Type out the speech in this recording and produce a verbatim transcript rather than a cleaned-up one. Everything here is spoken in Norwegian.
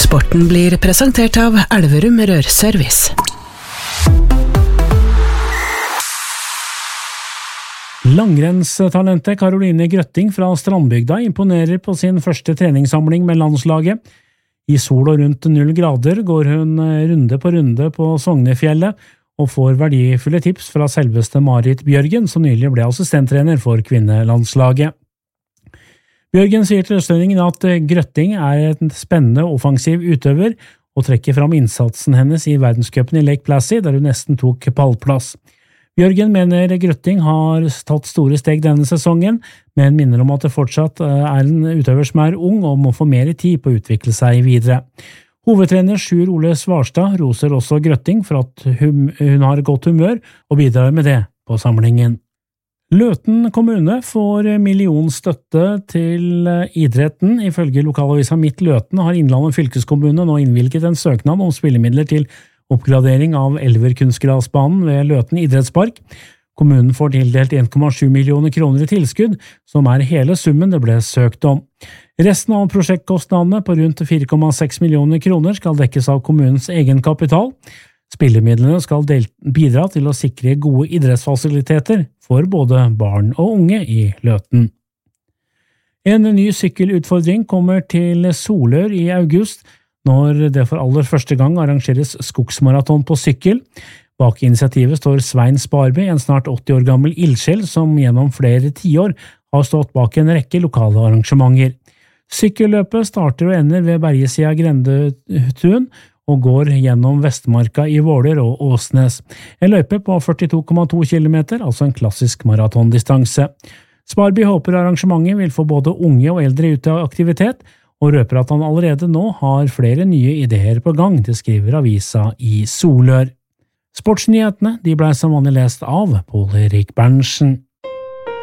Sporten blir presentert av Elverum Rørservice. Langrennstalentet Caroline Grøtting fra Strandbygda imponerer på sin første treningssamling med landslaget. I sol og rundt null grader går hun runde på runde på Sognefjellet og får verdifulle tips fra selveste Marit Bjørgen, som nylig ble assistenttrener for kvinnelandslaget. Bjørgen sier til Østlendingen at Grøtting er en spennende offensiv utøver og trekker fram innsatsen hennes i verdenscupen i Lake Placid, der hun nesten tok pallplass. Bjørgen mener Grøtting har tatt store steg denne sesongen, men minner om at det fortsatt er en utøver som er ung og må få mer tid på å utvikle seg videre. Hovedtrener Sjur Ole Svarstad roser også Grøtting for at hun, hun har godt humør og bidrar med det på samlingen. Løten kommune får millionstøtte til idretten. Ifølge lokalavisa Midt Løten har Innlandet fylkeskommune nå innvilget en søknad om spillemidler til oppgradering av Elverkunstgrasbanen ved Løten idrettspark. Kommunen får tildelt en komma sju millioner kroner i tilskudd, som er hele summen det ble søkt om. Resten av prosjektkostnadene på rundt fire komma seks millioner kroner skal dekkes av kommunens egen kapital. Spillemidlene skal bidra til å sikre gode idrettsfasiliteter for både barn og unge i Løten. En ny sykkelutfordring kommer til Solør i august, når det for aller første gang arrangeres skogsmaraton på sykkel. Bak initiativet står Svein Sparby, en snart åtti år gammel ildsjel som gjennom flere tiår har stått bak en rekke lokale arrangementer. Sykkelløpet starter og ender ved Bergesida Grendetun, og går gjennom Vestmarka i Våler og Åsnes. En løype på førtito komma to kilometer, altså en klassisk maratondistanse. Sparby håper arrangementet vil få både unge og eldre ut av aktivitet, og røper at han allerede nå har flere nye ideer på gang, det skriver avisa i Solør. Sportsnyhetene de ble som vanlig lest av Pål Erik Berntsen.